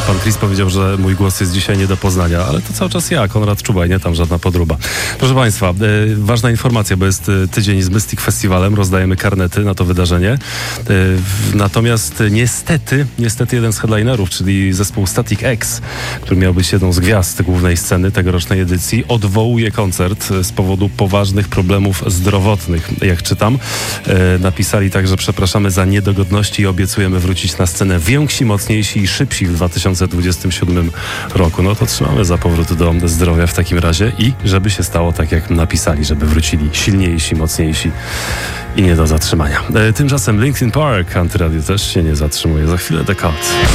Pan Chris powiedział, że mój głos jest dzisiaj nie do poznania, ale to cały czas ja, Konrad Czubaj, nie tam żadna podróba. Proszę Państwa, ważna informacja, bo jest tydzień z Mystic Festivalem, rozdajemy karnety na to wydarzenie. Natomiast niestety jeden z headlinerów, czyli zespół Static X, który miał być jedną z gwiazd głównej sceny tegorocznej edycji, odwołuje koncert z powodu poważnych problemów zdrowotnych. Jak czytam, napisali tak, że przepraszamy za niedogodności i obiecujemy wrócić na scenę więksi, mocniejsi i szybsi w 2027 roku. No to trzymamy za powrót do zdrowia w takim razie i żeby się stało tak, jak napisali, żeby wrócili silniejsi, mocniejsi i nie do zatrzymania. Tymczasem Linkin Park, Antyradio też się nie zatrzymuje. Za chwilę The Cult.